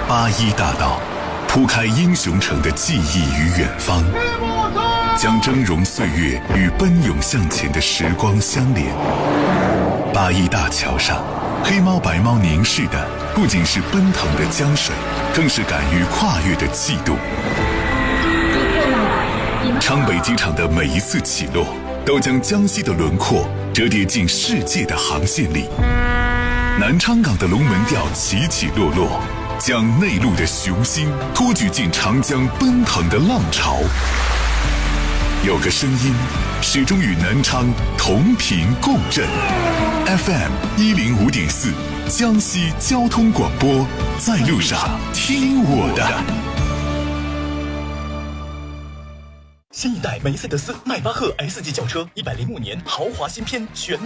81大道，铺开英雄城的记忆与远方，将峥嵘岁月与奔涌向前的时光相连。81大桥上，黑猫白猫凝视的不仅是奔腾的江水，更是敢于跨越的气度。昌北机场的每一次起落，都将江西的轮廓折叠进世界的航线里。南昌港的龙门吊起起落落，将内陆的雄心托举进长江奔腾的浪潮。有个声音始终与南昌同频共振。FM 105.4，江西交通广播，在路上听我的。 新一代梅赛德斯迈巴赫 S 级轿车，105年豪华新篇全